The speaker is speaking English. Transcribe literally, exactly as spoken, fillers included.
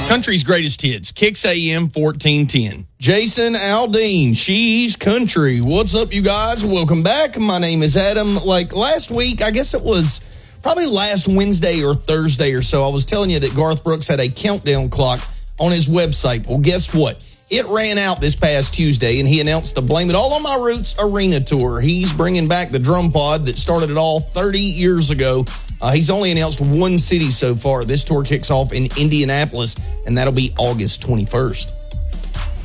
Country's greatest hits, Kicks A M fourteen ten. Jason Aldean, She's Country. What's up, you guys? Welcome back. My name is Adam. Like last week, I guess it was probably last Wednesday or Thursday or so, I was telling you that Garth Brooks had a countdown clock on his website. Well, guess what? It ran out this past Tuesday, and he announced the Blame It All on My Roots Arena Tour. He's bringing back the drum pod that started it all thirty years ago. Uh, he's only announced one city so far. This tour kicks off in Indianapolis, and that'll be August twenty-first.